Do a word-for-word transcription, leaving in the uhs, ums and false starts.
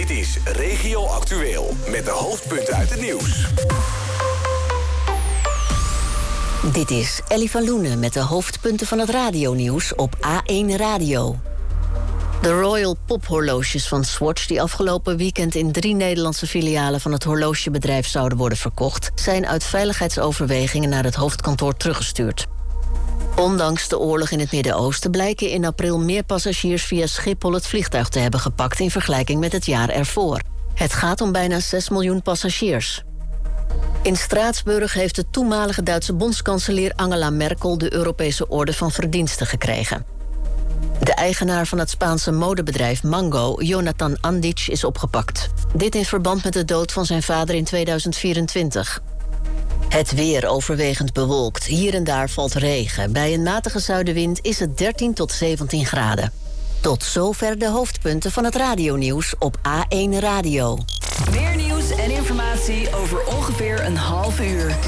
Dit is Regio Actueel met de hoofdpunten uit het nieuws. Dit is Ellie van Loenen met de hoofdpunten van het radionieuws op A één Radio. De Royal Pop horloges van Swatch, die afgelopen weekend in drie Nederlandse filialen van het horlogebedrijf zouden worden verkocht, zijn uit veiligheidsoverwegingen naar het hoofdkantoor teruggestuurd. Ondanks de oorlog in het Midden-Oosten blijken in april meer passagiers via Schiphol het vliegtuig te hebben gepakt in vergelijking met het jaar ervoor. Het gaat om bijna zes miljoen passagiers. In Straatsburg heeft de toenmalige Duitse bondskanselier Angela Merkel de Europese Orde van Verdiensten gekregen. De eigenaar van het Spaanse modebedrijf Mango, Jonathan Andic, is opgepakt. Dit in verband met de dood van zijn vader in tweeduizend vierentwintig. Het weer overwegend bewolkt. Hier en daar valt regen. Bij een matige zuidenwind is het dertien tot zeventien graden. Tot zover de hoofdpunten van het radionieuws op A één Radio. Meer nieuws en informatie over ongeveer een half uur.